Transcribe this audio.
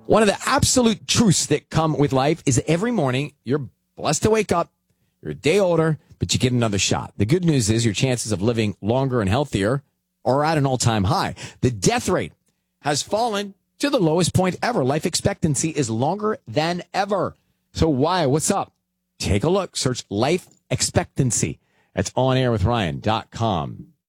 One of the absolute truths that come with life is that every morning you're blessed to wake up, you're a day older, but you get another shot. The good news is your chances of living longer and healthier are at an all-time high. The death rate has fallen to the lowest point ever. Life expectancy is longer than ever. So why? What's up? Take a look. Search life expectancy. That's onairwithryan.com.